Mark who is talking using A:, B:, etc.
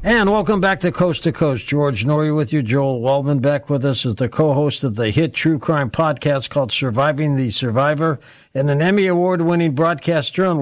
A: And welcome back to Coast. George Norrie with you. Joel Waldman back with us as the co-host of the hit true crime podcast called Surviving the Survivor and an Emmy Award-winning broadcast journalist.